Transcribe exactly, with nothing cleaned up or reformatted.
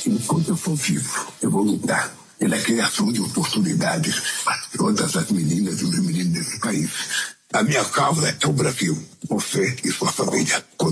Enquanto eu for vivo, eu vou lutar pela criação de oportunidades para todas as meninas e os meninos desse país. A minha causa é o Brasil. Você e sua família.